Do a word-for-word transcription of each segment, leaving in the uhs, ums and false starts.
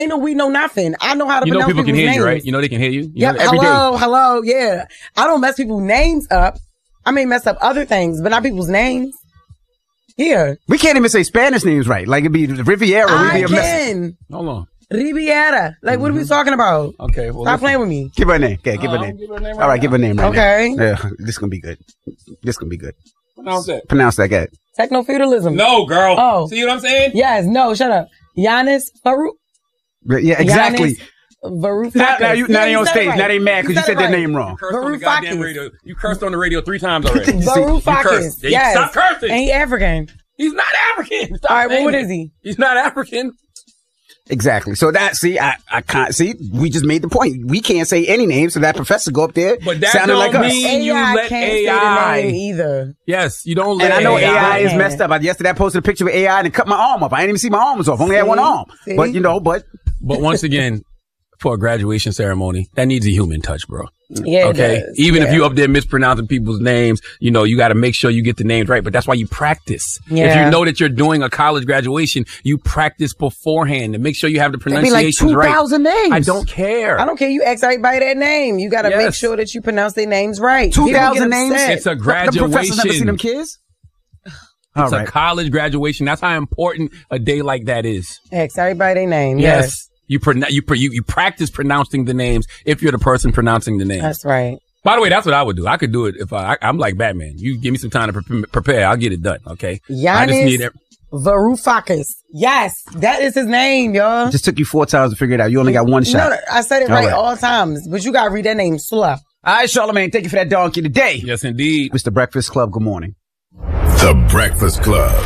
Ain't no we know nothing. I know how to You know pronounce people can people's hear names. you, right? You know they can hear you. you Yeah, know, every hello, day. hello, yeah. I don't mess people's names up. I may mess up other things, but not people's names. Yeah. We can't even say Spanish names right. Like it'd be Riviera. I We'd be a mess. can. Hold on. Riviera. Like, Mm-hmm. what are we talking about? Okay. Well, Stop listen. playing with me. Give her a name. Okay, give her a Uh, name. give her a name right All right, now. give her a name right Okay. now. Yeah, this gonna be good. This gonna be good. Pronounce that. Pronounce that guy. Techno-feudalism. No, girl. Oh. See what I'm saying? Yes, no, shut up. Giannis Farouk. Yeah, exactly. Varoufakis. Now, now you now Yeah, they you on said it stage. right. Now they mad because you said it their right. name wrong. Cursed on the goddamn Varoufakis. radio. You cursed on the radio three times already. Varoufakis. You cursed. Yes. Stop cursing. And he African. He's not African. Stop All right, well, saying what that. is he? He's not African. Exactly. So that see, I I can't see. We just made the point. We can't say any names, so that professor go up there But that sounded don't like us. mean- you A I let can't A say the I. name either. Yes, you don't And let I know A I. A I is Yeah. messed up. I, yesterday I posted a picture of A I and it cut my arm off. I didn't even see my arm was off. Only had See? one arm. See? But you know, but But once again, for a graduation ceremony, that needs a human touch, bro. Yeah, it Okay. does. Even if Yeah. you up there mispronouncing people's names, you know, you got to make sure you get the names right. But that's why you practice. If Yeah. you know that you're doing a college graduation, you practice beforehand to make sure you have the it'd be like pronunciations two right. thousand names. I don't care. I don't care. You ask everybody that name. You got to make Yes. sure that you pronounce their names right. Two People thousand get names. upset. It's a The professors never graduation. seen them kids. All It's right. a college graduation. That's how important a day like that is. Ask everybody their name. Yes. Yes. You, pro- you, pro- you you practice pronouncing the names if you're the person pronouncing the names. That's right. By the way, that's what I would do. I could do it if I, I I'm like Batman. You give me some time to pre- prepare. I'll get it done. Okay. I just Giannis need it. Varoufakis. Yes, that is his name, y'all. It just took you four times to figure it out. You only got one shot. No, I said it All right, right. all times, but you got to read that name slow. All right, Charlamagne, thank you for that donkey today. Yes, indeed. Mister Breakfast Club, good morning. The Breakfast Club.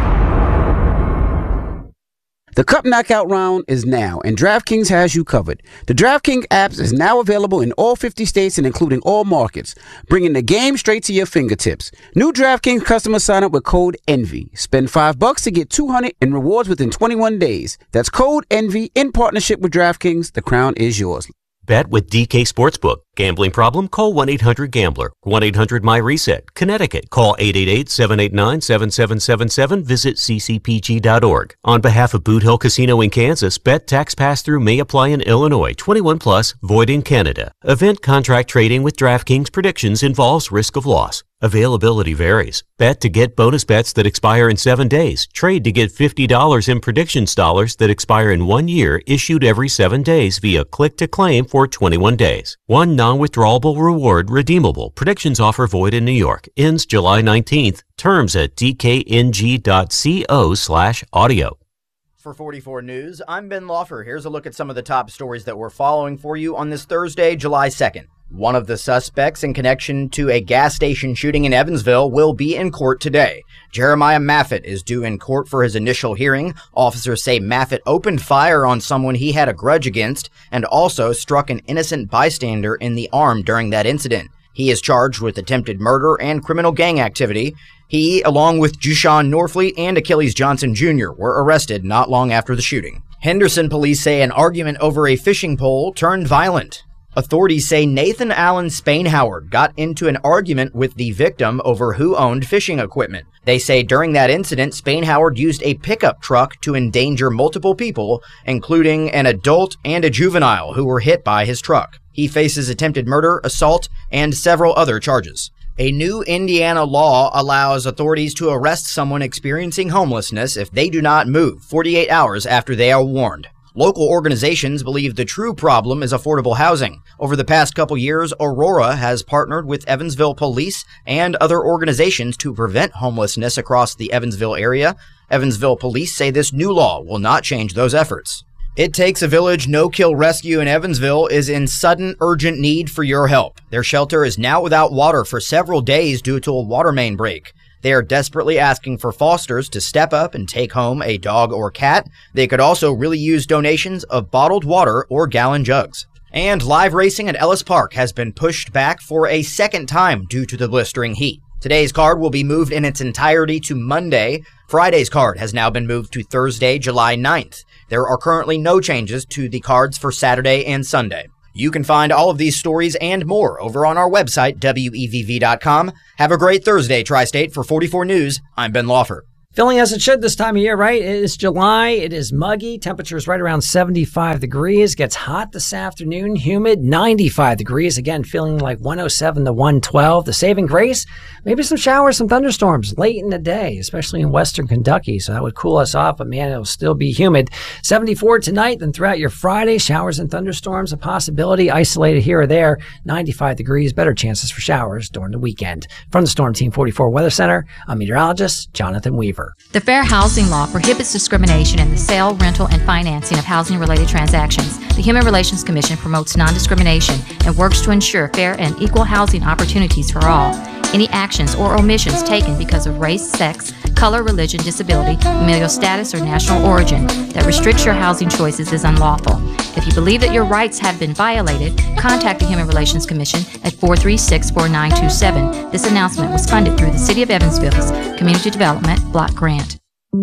The Cup Knockout round is now, and DraftKings has you covered. The DraftKings app is now available in all fifty states and including all markets, bringing the game straight to your fingertips. New DraftKings customers sign up with code ENVY. Spend five bucks to get two hundred in rewards within twenty-one days. That's code ENVY in partnership with DraftKings. The crown is yours. Bet with D K Sportsbook. Gambling problem? Call one eight hundred gambler. one eight hundred my reset. Connecticut. Call eight eight eight, seven eight nine, seven seven seven seven. Visit c c p g dot org. On behalf of Boot Hill Casino in Kansas, bet tax pass-through may apply in Illinois. twenty-one plus, void in Canada. Event contract trading with DraftKings predictions involves risk of loss. Availability varies. Bet to get bonus bets that expire in seven days. Trade to get fifty dollars in predictions dollars that expire in one year, issued every seven days via click to claim for twenty-one days. One non-withdrawable reward redeemable. Predictions offer void in New York. Ends July nineteenth. Terms at d k n g dot co slash audio. For forty-four News, I'm Ben Lawfer. Here's a look at some of the top stories that we're following for you on this Thursday, July second. One of the suspects in connection to a gas station shooting in Evansville will be in court today. Jeremiah Maffitt is due in court for his initial hearing. Officers say Maffitt opened fire on someone he had a grudge against and also struck an innocent bystander in the arm during that incident. He is charged with attempted murder and criminal gang activity. He, along with Jushawn Norfleet and Achilles Johnson Junior, were arrested not long after the shooting. Henderson police say an argument over a fishing pole turned violent. Authorities say Nathan Allen Spainhoward got into an argument with the victim over who owned fishing equipment. They say during that incident, Spainhoward used a pickup truck to endanger multiple people, including an adult and a juvenile who were hit by his truck. He faces attempted murder, assault, and several other charges. A new Indiana law allows authorities to arrest someone experiencing homelessness if they do not move forty-eight hours after they are warned. Local organizations believe the true problem is affordable housing. Over the past couple years, Aurora has partnered with Evansville Police and other organizations to prevent homelessness across the Evansville area. Evansville Police say this new law will not change those efforts. It Takes a Village No-Kill Rescue in Evansville is in sudden, urgent need for your help. Their shelter is now without water for several days due to a water main break. They are desperately asking for fosters to step up and take home a dog or cat. They could also really use donations of bottled water or gallon jugs. And live racing at Ellis Park has been pushed back for a second time due to the blistering heat. Today's card will be moved in its entirety to Monday. Friday's card has now been moved to Thursday, July ninth. There are currently no changes to the cards for Saturday and Sunday. You can find all of these stories and more over on our website, W E V V dot com. Have a great Thursday, Tri-State. For forty-four News, I'm Ben Lawfer. Feeling as it should this time of year, right? It is July. It is muggy. Temperatures right around seventy-five degrees. Gets hot this afternoon. Humid, ninety-five degrees. Again, feeling like one oh seven to one twelve. The saving grace, maybe some showers, some thunderstorms late in the day, especially in western Kentucky. So that would cool us off, but man, it'll still be humid. seventy-four tonight, then throughout your Friday, showers and thunderstorms, a possibility, isolated here or there. ninety-five degrees, better chances for showers during the weekend. From the Storm Team forty-four Weather Center, I'm meteorologist Jonathan Weaver. The Fair Housing Law prohibits discrimination in the sale, rental, and financing of housing-related transactions. The Human Relations Commission promotes non-discrimination and works to ensure fair and equal housing opportunities for all. Any actions or omissions taken because of race, sex, color, religion, disability, familial status, or national origin that restricts your housing choices is unlawful. If you believe that your rights have been violated, contact the Human Relations Commission at four three six, four nine two seven. This announcement was funded through the City of Evansville's Community Development Block Grant.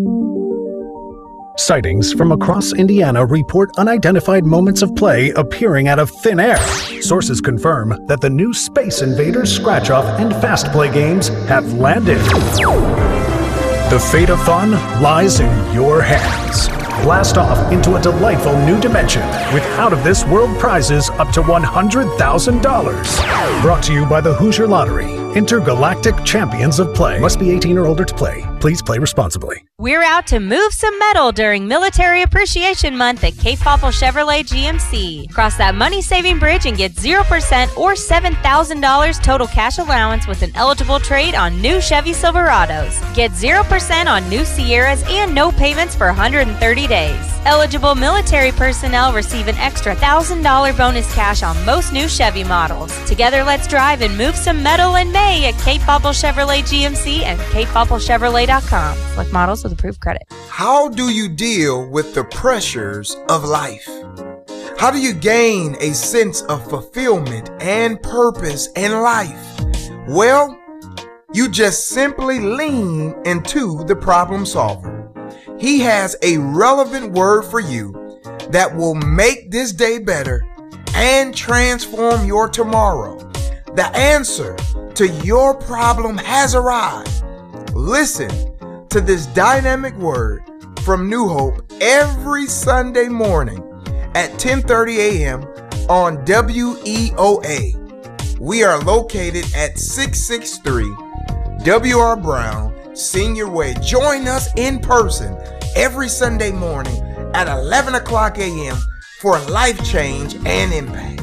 Sightings from across Indiana report unidentified moments of play appearing out of thin air. Sources confirm that the new Space Invaders scratch-off and fast play games have landed. The fate of fun lies in your hands. Blast off into a delightful new dimension with out-of-this-world prizes up to one hundred thousand dollars. Brought to you by the Hoosier Lottery. Intergalactic Champions of Play. Must be eighteen or older to play. Please play responsibly. We're out to move some metal during Military Appreciation Month at Cape Popple Chevrolet G M C. Cross that money-saving bridge and get zero percent or seven thousand dollars total cash allowance with an eligible trade on new Chevy Silverados. Get zero percent on new Sierras and no payments for one hundred thirty days. Eligible military personnel receive an extra one thousand dollars bonus cash on most new Chevy models. Together, let's drive and move some metal in May at Cape Popple Chevrolet G M C and cape popple chevrolet dot com. Select models with approved credit. How do you deal with the pressures of life? How do you gain a sense of fulfillment and purpose in life? Well, you just simply lean into the problem solver. He has a relevant word for you that will make this day better and transform your tomorrow. The answer to your problem has arrived. Listen to this dynamic word from New Hope every Sunday morning at ten thirty a.m. on W E O A. We are located at six sixty-three W R Brown Senior Way. Join us in person every Sunday morning at eleven o'clock a.m. for life change and impact.